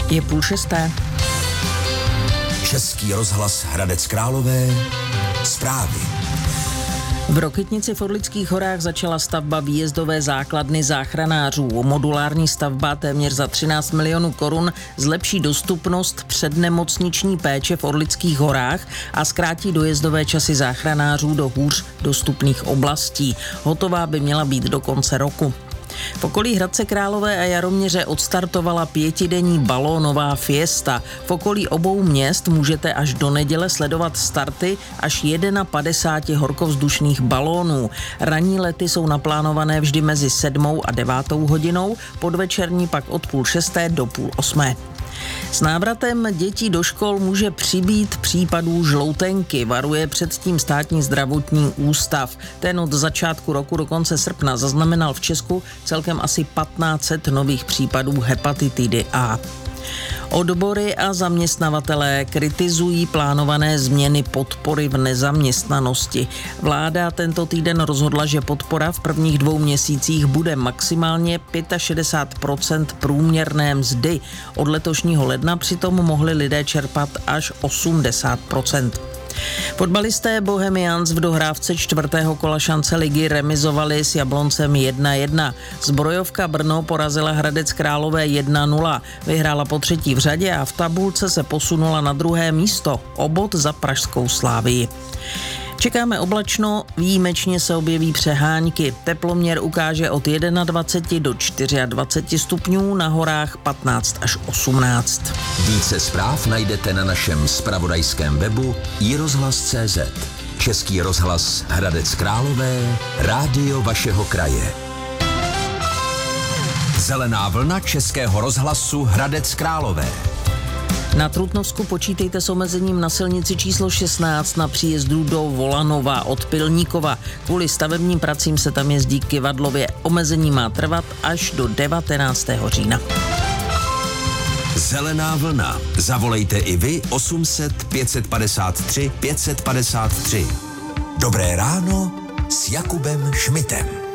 Je 5:30. Český rozhlas Hradec Králové. Zprávy. V Rokytnici v Orlických horách začala stavba výjezdové základny záchranářů. Modulární stavba téměř za 13 milionů korun zlepší dostupnost přednemocniční péče v Orlických horách a zkrátí dojezdové časy záchranářů do hůř dostupných oblastí. Hotová by měla být do konce roku. V okolí Hradce Králové a Jaroměře odstartovala 5denní balónová fiesta. V okolí obou měst můžete až do neděle sledovat starty až 51 horkovzdušných balónů. Ranní lety jsou naplánované vždy mezi 7 a 9 hodinou, podvečerní pak od 7:30 do 7:30. S návratem dětí do škol může přibýt případů žloutenky, varuje předtím Státní zdravotní ústav. Ten od začátku roku do konce srpna zaznamenal v Česku celkem asi 1500 nových případů hepatitidy A. Odbory a zaměstnavatelé kritizují plánované změny podpory v nezaměstnanosti. Vláda tento týden rozhodla, že podpora v prvních 2 měsících bude maximálně 65% průměrné mzdy. Od letošního ledna přitom mohli lidé čerpat až 80%. Fotbalisté Bohemians v dohrávce 4. kola šance ligy remizovali s Jabloncem 1:1. Zbrojovka Brno porazila Hradec Králové 1:0. Vyhrála po 3. v řadě a v tabulce se posunula na 2. místo, o bod za pražskou Slavii. Čekáme oblačno, výjimečně se objeví přehánky. Teploměr ukáže od 21 do 24 stupňů, na horách 15 až 18. Více zpráv najdete na našem zpravodajském webu iRozhlas.cz. Český rozhlas Hradec Králové, rádio vašeho kraje. Zelená vlna Českého rozhlasu Hradec Králové. Na Trutnovsku počítejte s omezením na silnici číslo 16 na příjezdu do Volanova od Pilníkova. Kvůli stavebním pracím se tam jezdí kyvadlově. Omezení má trvat až do 19. října. Zelená vlna. Zavolejte i vy 800 553 553. Dobré ráno s Jakubem Šmitem.